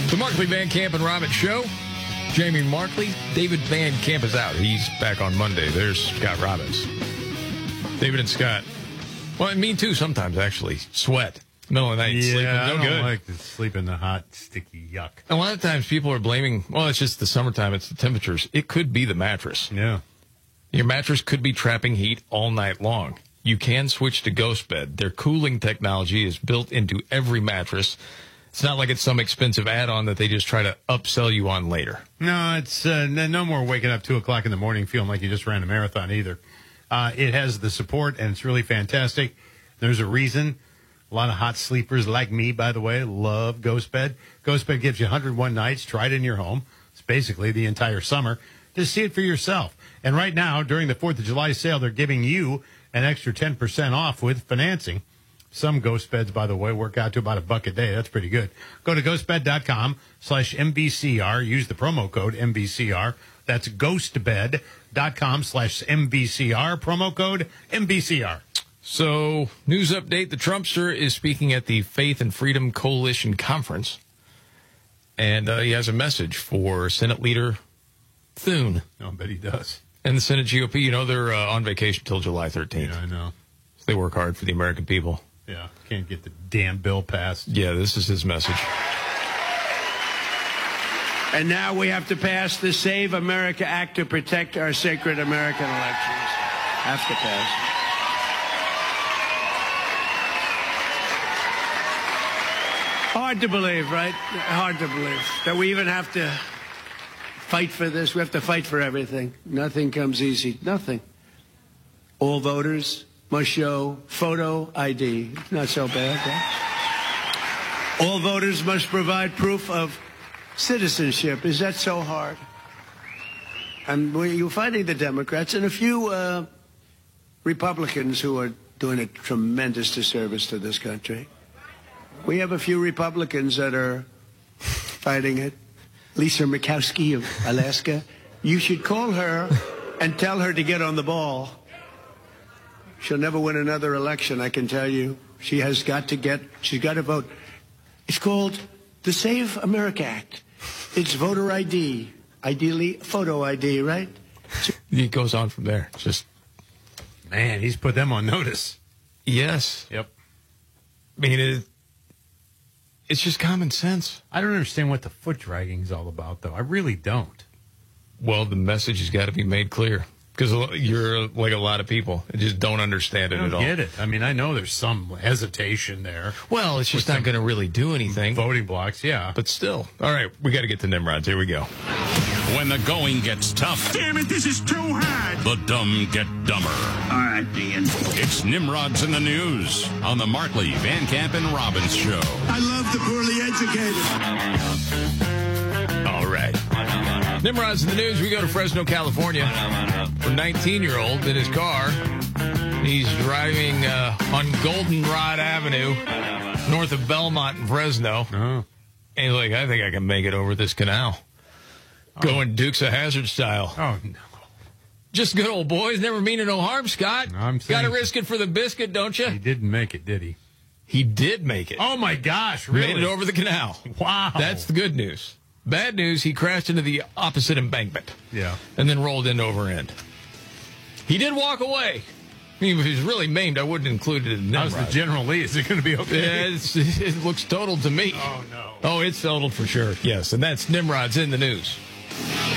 The Markley, Van Camp, and Robbins Show. Jamie Markley. David Van Camp is out. He's back on Monday. There's Scott Robbins. David and Scott. Well, me too sometimes, actually. Sweat. Middle of the night. Sleeping. I don't good. like to sleep in the hot, sticky yuck. A lot of times people are blaming, well, it's just the summertime. It's the temperatures. It could be the mattress. Yeah. Your mattress could be trapping heat all night long. You can switch to Ghost Bed. Their cooling technology is built into every mattress. It's not like it's some expensive add-on that they just try to upsell you on later. No, it's no more waking up 2 o'clock in the morning feeling like you just ran a marathon either. It has the support, and it's really fantastic. There's a reason. A lot of hot sleepers like me, by the way, love Ghost Bed. Ghost Bed gives you 101 nights. Try it in your home. It's basically the entire summer. Just see it for yourself. And right now, during the 4th of July sale, they're giving you an extra 10% off with financing. Some Ghost Beds, by the way, work out to about $1 a day. That's pretty good. Go to ghostbed.com/MVCR. Use the promo code MVCR. That's ghostbed.com/MVCR. Promo code MVCR. So, news update. The Trumpster is speaking at the Faith and Freedom Coalition Conference. And he has a message for Senate Leader Thune. I bet he does. And the Senate GOP. You know, they're on vacation till July 13th. Yeah, I know. So they work hard for the American people. Yeah, can't get the damn bill passed. Yeah, this is his message. And now we have to pass the Save America Act to protect our sacred American elections. Have to pass. Hard to believe, right? Hard to believe that we even have to fight for this. We have to fight for everything. Nothing comes easy. Nothing. All voters must show photo ID. Not so bad, right? All voters must provide proof of citizenship. Is that so hard? And you're fighting the Democrats and a few Republicans who are doing a tremendous disservice to this country. We have a few Republicans that are fighting it. Lisa Murkowski of Alaska. You should call her and tell her to get on the ball. She'll never win another election, I can tell you. She's got to vote. It's called the Save America Act. It's voter ID. Ideally, photo ID, right? It goes on from there. Just, man, he's put them on notice. Yes. Yep. I mean, it's just common sense. I don't understand what the foot dragging is all about, though. I really don't. Well, the message has got to be made clear. Because you're like a lot of people. They just don't understand it at all. I don't get it. I mean, I know there's some hesitation there. Well, it's just not going to really do anything. Voting blocks, yeah. But still. All right, we got to get to Nimrods. Here we go. When the going gets tough. Damn it, this is too hard. The dumb get dumber. All right, Dean. It's Nimrods in the News on the Markley, Van Camp, and Robbins Show. I love the poorly educated. All right. Nimrod's in the News. We go to Fresno, California. A 19-year-old in his car. He's driving on Goldenrod Avenue, north of Belmont in Fresno. Oh. And he's like, I think I can make it over this canal. Going Dukes of Hazzard style. Oh, no. Just good old boys. Never meaning no harm, Scott. I'm saying, got to risk it for the biscuit, don't you? He didn't make it, did he? He did make it. Oh, my gosh, really? Made it over the canal. Wow. That's the good news. Bad news, he crashed into the opposite embankment. Yeah. And then rolled end over end. He did walk away. I mean, if he was really maimed, I wouldn't include it in Nimrod. How's the General Lee? Is it going to be okay? Yeah, it looks totaled to me. Oh, no. Oh, it's totaled for sure, yes. And that's Nimrod's in the News.